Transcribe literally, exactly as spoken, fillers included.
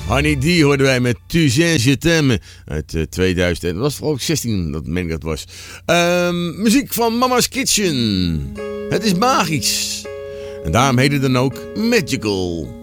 Honey D hoorden wij met Tu sais je t'aime uit uh, tweeduizend. Dat was ook zestien, dat meen ik dat was. Um, muziek van Mama's Kitchen. Het is magisch. En daarom heet het dan ook Magical.